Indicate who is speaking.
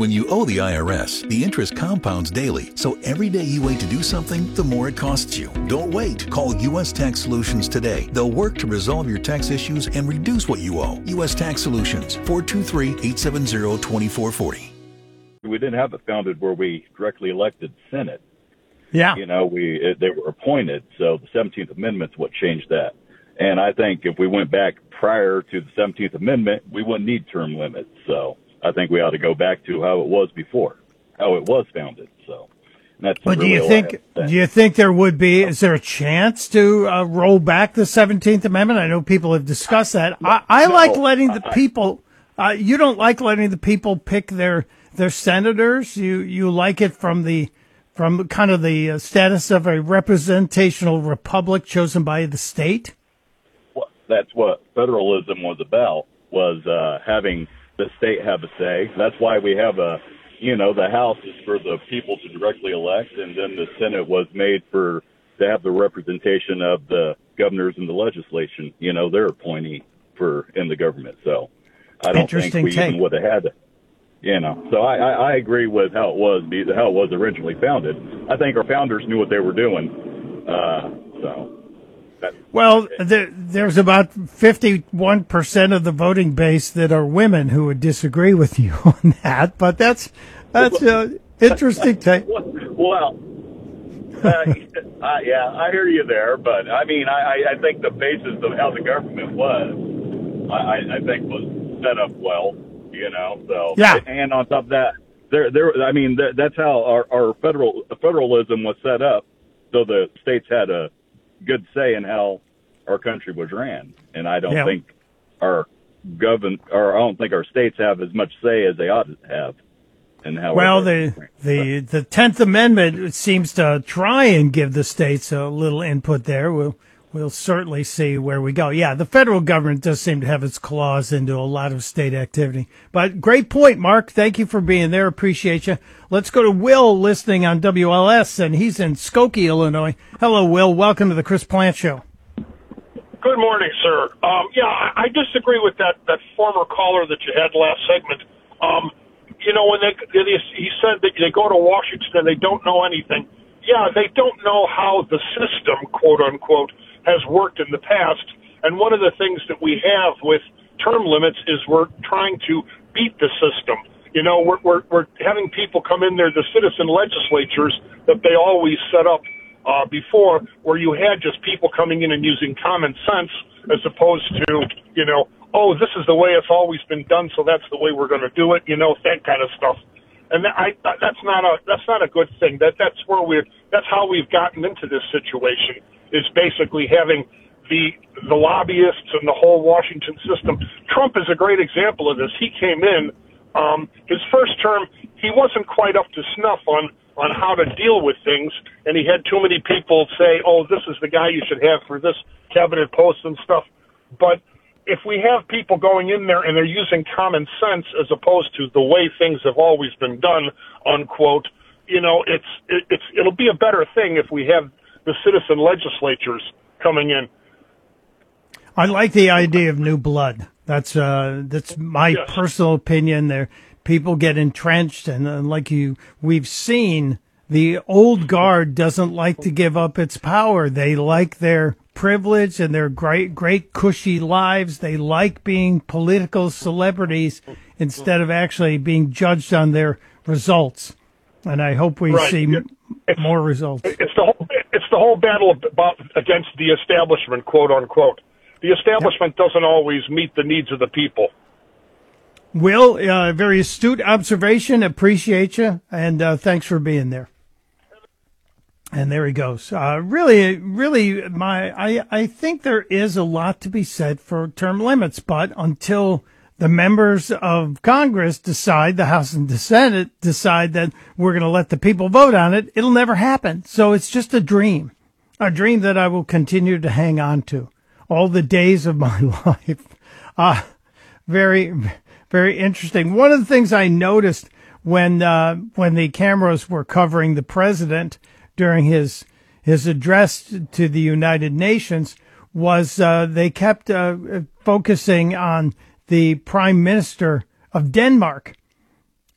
Speaker 1: When you owe the IRS, the interest compounds daily, so every day you wait to do something, the more it costs you. Don't wait. Call U.S. Tax Solutions today. They'll work to resolve your tax issues and reduce what you owe. U.S. Tax Solutions, 423-870-2440.
Speaker 2: We didn't have it founded where we directly elected Senate.
Speaker 3: Yeah.
Speaker 2: You know, they were appointed, so the 17th Amendment's what changed that. And I think if we went back prior to the 17th Amendment, we wouldn't need term limits. So I think we ought to go back to how it was before, how it was founded. So that's.
Speaker 3: But
Speaker 2: really
Speaker 3: do you think there would be? Is there a chance to roll back the 17th Amendment? I know people have discussed that. I like letting the people. You don't like letting the people pick their senators. You like it from kind of the status of a representational republic chosen by the state.
Speaker 2: Well, that's what federalism was about. Was having the state have a say. That's why we have the House is for the people to directly elect, and then the Senate was made to have the representation of the governors and the legislation, their appointee in the government. So I don't think we even would have had it. So I agree with how it was originally founded. I think our founders knew what they were doing.
Speaker 3: Well, there's about 51% of the voting base that are women who would disagree with you on that, but that's interesting take.
Speaker 2: Well, yeah, I hear you there, but I mean, I think the basis of how the government was, I think was set up well, so
Speaker 3: yeah.
Speaker 2: And on top of that, that's how our federalism was set up, so the states had a good say in how our country was ran, and I don't think I don't think our states have as much say as they ought to have. And how
Speaker 3: the 10th Amendment seems to try and give the states a little input there. We'll certainly see where we go. Yeah, the federal government does seem to have its claws into a lot of state activity. But great point, Mark. Thank you for being there. Appreciate you. Let's go to Will listening on WLS, and he's in Skokie, Illinois. Hello, Will. Welcome to the Chris Plant Show.
Speaker 4: Good morning, sir. I disagree with that former caller that you had last segment. When he said that they go to Washington and they don't know anything. Yeah, they don't know how the system, quote unquote, has worked in the past. And one of the things that we have with term limits is we're trying to beat the system. We're having people come in there, the citizen legislatures that they always set up before, where you had just people coming in and using common sense as opposed to, this is the way it's always been done, so that's the way we're going to do it, that kind of stuff. And that's not a good thing. That's how we've gotten into this situation, is basically having the lobbyists and the whole Washington system. Trump is a great example of this. He came in, his first term, he wasn't quite up to snuff on how to deal with things, and he had too many people say, this is the guy you should have for this cabinet post and stuff. But if we have people going in there and they're using common sense as opposed to the way things have always been done, unquote, it'll be a better thing if we have the citizen legislatures coming in.
Speaker 3: I like the idea of new blood. That's my personal opinion. There, people get entrenched, and we've seen, the old guard doesn't like to give up its power. They like their privilege and their great cushy lives. They like being political celebrities instead of actually being judged on their results. And I hope we see more results.
Speaker 4: It's the whole battle against the establishment, quote unquote. The establishment doesn't always meet the needs of the people.
Speaker 3: Will, very astute observation. Appreciate you, and thanks for being there. And there he goes. Really, I think there is a lot to be said for term limits, but until the members of Congress decide, the House and the Senate decide that we're going to let the people vote on it, it'll never happen. So it's just a dream that I will continue to hang on to all the days of my life. Very, very interesting. One of the things I noticed when the cameras were covering the president during his address to the United Nations was they kept focusing on the Prime Minister of Denmark.